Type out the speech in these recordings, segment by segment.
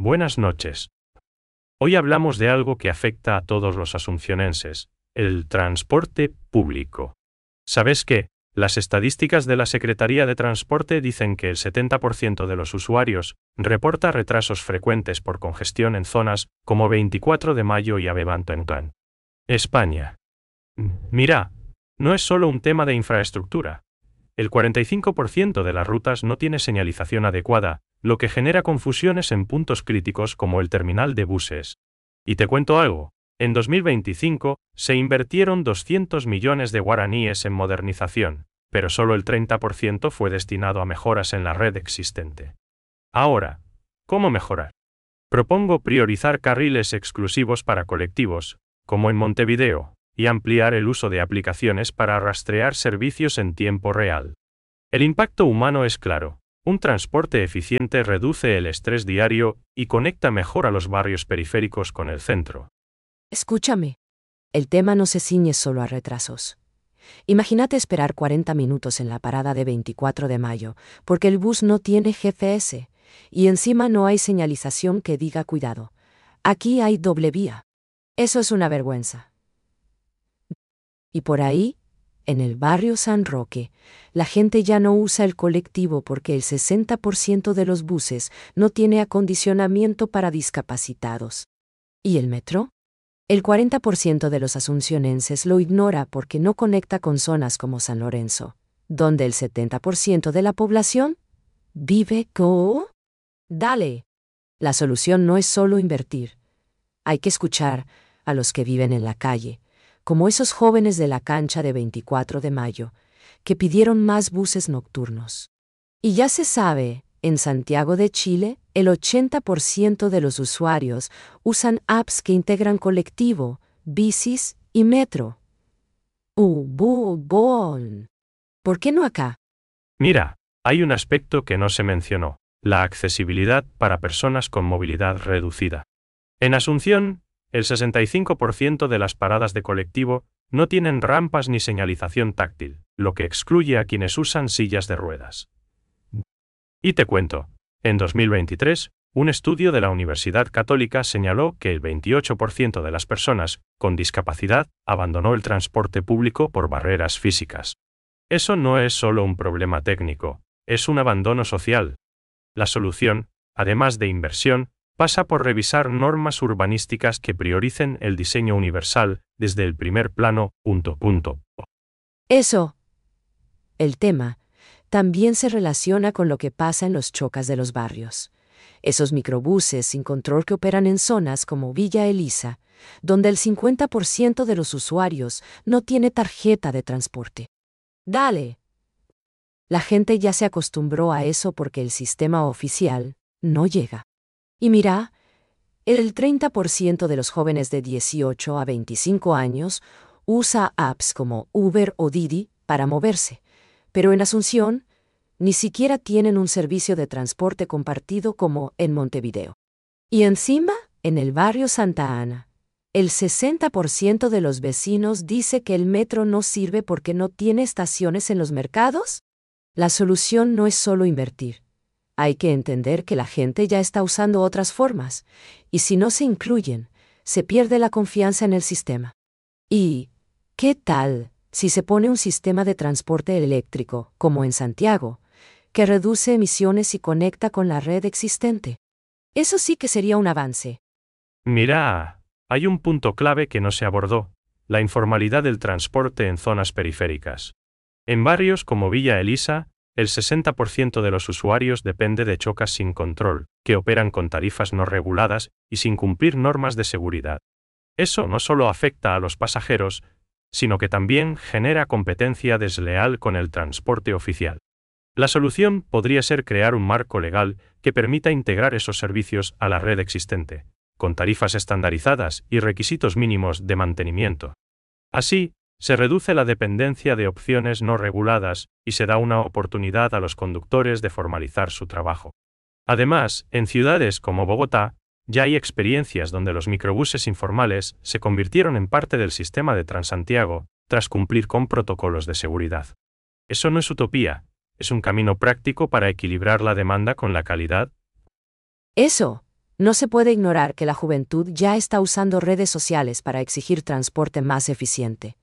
Buenas noches. Hoy hablamos de algo que afecta a todos los asuncionenses, el transporte público. ¿Sabes qué? Las estadísticas de la Secretaría de Transporte dicen que el 70% de los usuarios reporta retrasos frecuentes por congestión en zonas como 24 de Mayo y Avebanto-Enclán, España. Mira, no es solo un tema de infraestructura. El 45% de las rutas no tiene señalización adecuada, lo que genera confusiones en puntos críticos como el terminal de buses. Y te cuento algo, en 2025 se invirtieron 200 millones de guaraníes en modernización, pero solo el 30% fue destinado a mejoras en la red existente. Ahora, ¿cómo mejorar? Propongo priorizar carriles exclusivos para colectivos, como en Montevideo, y ampliar el uso de aplicaciones para rastrear servicios en tiempo real. El impacto humano es claro. Un transporte eficiente reduce el estrés diario y conecta mejor a los barrios periféricos con el centro. Escúchame. El tema no se ciñe solo a retrasos. Imagínate esperar 40 minutos en la parada de 24 de Mayo, porque el bus no tiene GPS, y encima no hay señalización que diga cuidado. Aquí hay doble vía. Eso es una vergüenza. Y por ahí, en el barrio San Roque, la gente ya no usa el colectivo porque el 60% de los buses no tiene acondicionamiento para discapacitados. ¿Y el metro? El 40% de los asuncionenses lo ignora porque no conecta con zonas como San Lorenzo, donde el 70% de la población vive co. Dale. La solución no es solo invertir. Hay que escuchar a los que viven en la calle, como esos jóvenes de la cancha de 24 de Mayo, que pidieron más buses nocturnos. Y ya se sabe, en Santiago de Chile, el 80% de los usuarios usan apps que integran colectivo, bicis y metro. ¿Por qué no acá? Mira, hay un aspecto que no se mencionó, la accesibilidad para personas con movilidad reducida. En Asunción, el 65% de las paradas de colectivo no tienen rampas ni señalización táctil, lo que excluye a quienes usan sillas de ruedas. Y te cuento, en 2023, un estudio de la Universidad Católica señaló que el 28% de las personas con discapacidad abandonó el transporte público por barreras físicas. Eso no es solo un problema técnico, es un abandono social. La solución, además de inversión, pasa por revisar normas urbanísticas que prioricen el diseño universal desde el primer plano. Eso. El tema también se relaciona con lo que pasa en los chocas de los barrios. Esos microbuses sin control que operan en zonas como Villa Elisa, donde el 50% de los usuarios no tiene tarjeta de transporte. Dale. La gente ya se acostumbró a eso porque el sistema oficial no llega. Y mira, el 30% de los jóvenes de 18 a 25 años usa apps como Uber o Didi para moverse, pero en Asunción ni siquiera tienen un servicio de transporte compartido como en Montevideo. Y encima, en el barrio Santa Ana, el 60% de los vecinos dice que el metro no sirve porque no tiene estaciones en los mercados. La solución no es solo invertir. Hay que entender que la gente ya está usando otras formas, y si no se incluyen, se pierde la confianza en el sistema. ¿Y qué tal si se pone un sistema de transporte eléctrico, como en Santiago, que reduce emisiones y conecta con la red existente? Eso sí que sería un avance. Mira, hay un punto clave que no se abordó, la informalidad del transporte en zonas periféricas. En barrios como Villa Elisa, el 60% de los usuarios depende de chocas sin control, que operan con tarifas no reguladas y sin cumplir normas de seguridad. Eso no solo afecta a los pasajeros, sino que también genera competencia desleal con el transporte oficial. La solución podría ser crear un marco legal que permita integrar esos servicios a la red existente, con tarifas estandarizadas y requisitos mínimos de mantenimiento. Así, se reduce la dependencia de opciones no reguladas y se da una oportunidad a los conductores de formalizar su trabajo. Además, en ciudades como Bogotá, ya hay experiencias donde los microbuses informales se convirtieron en parte del sistema de Transantiago, tras cumplir con protocolos de seguridad. Eso no es utopía, es un camino práctico para equilibrar la demanda con la calidad. Eso. No se puede ignorar que la juventud ya está usando redes sociales para exigir transporte más eficiente.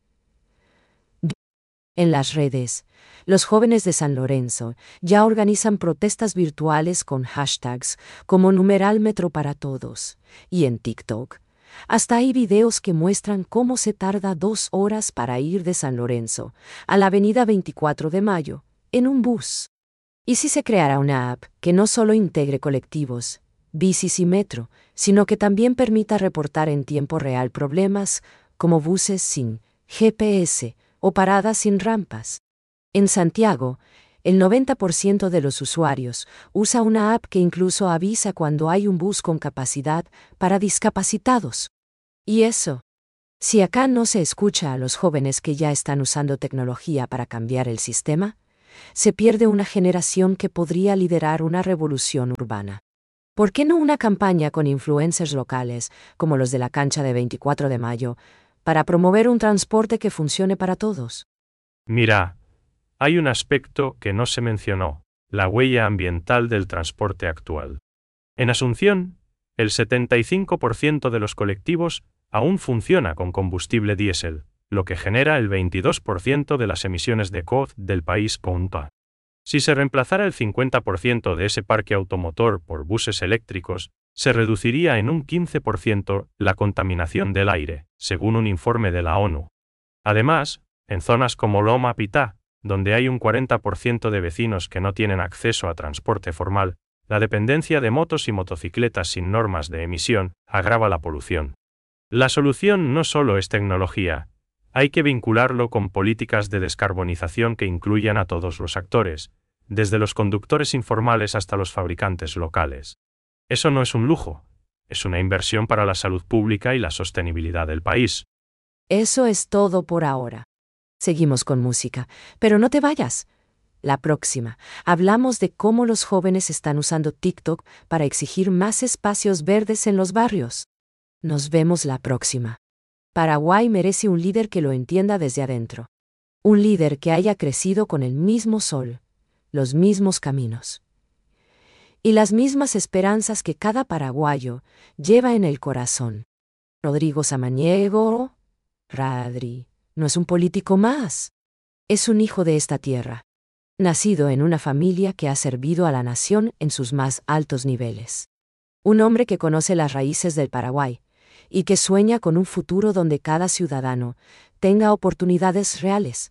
En las redes, los jóvenes de San Lorenzo ya organizan protestas virtuales con hashtags como numeral Metro para Todos, y en TikTok, hasta hay videos que muestran cómo se tarda 2 horas para ir de San Lorenzo a la avenida 24 de Mayo, en un bus. ¿Y si se creara una app que no solo integre colectivos, bicis y metro, sino que también permita reportar en tiempo real problemas como buses sin GPS o paradas sin rampas? En Santiago, el 90% de los usuarios usa una app que incluso avisa cuando hay un bus con capacidad para discapacitados. ¿Y eso? Si acá no se escucha a los jóvenes que ya están usando tecnología para cambiar el sistema, se pierde una generación que podría liderar una revolución urbana. ¿Por qué no una campaña con influencers locales, como los de la cancha de 24 de mayo, para promover un transporte que funcione para todos? Mira, hay un aspecto que no se mencionó, la huella ambiental del transporte actual. En Asunción, el 75% de los colectivos aún funciona con combustible diésel, lo que genera el 22% de las emisiones de CO2 del país. Si se reemplazara el 50% de ese parque automotor por buses eléctricos, se reduciría en un 15% la contaminación del aire, según un informe de la ONU. Además, en zonas como Loma Pitá, donde hay un 40% de vecinos que no tienen acceso a transporte formal, la dependencia de motos y motocicletas sin normas de emisión agrava la polución. La solución no solo es tecnología, hay que vincularlo con políticas de descarbonización que incluyan a todos los actores, desde los conductores informales hasta los fabricantes locales. Eso no es un lujo, es una inversión para la salud pública y la sostenibilidad del país. Eso es todo por ahora. Seguimos con música, pero no te vayas. La próxima, hablamos de cómo los jóvenes están usando TikTok para exigir más espacios verdes en los barrios. Nos vemos la próxima. Paraguay merece un líder que lo entienda desde adentro. Un líder que haya crecido con el mismo sol, los mismos caminos y las mismas esperanzas que cada paraguayo lleva en el corazón. Rodrigo Samaniego, Radri, no es un político más. Es un hijo de esta tierra, nacido en una familia que ha servido a la nación en sus más altos niveles. Un hombre que conoce las raíces del Paraguay y que sueña con un futuro donde cada ciudadano tenga oportunidades reales.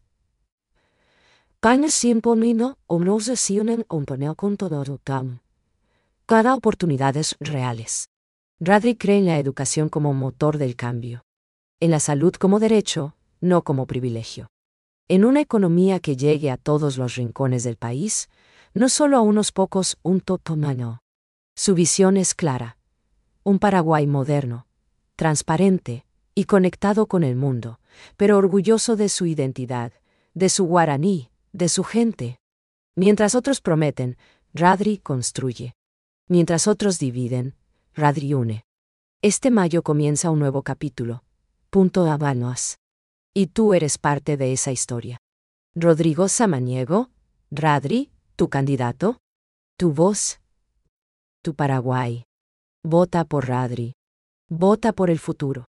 Cada oportunidades reales. Radri cree en la educación como motor del cambio, en la salud como derecho, no como privilegio. En una economía que llegue a todos los rincones del país, no solo a unos pocos, un totomano. Su visión es clara. Un Paraguay moderno, transparente y conectado con el mundo, pero orgulloso de su identidad, de su guaraní, de su gente. Mientras otros prometen, Radri construye. Mientras otros dividen, Radri une. Este mayo comienza un nuevo capítulo. Punto Habanos. Y tú eres parte de esa historia. Rodrigo Samaniego, Radri, tu candidato, tu voz, tu Paraguay. Vota por Radri. Vota por el futuro.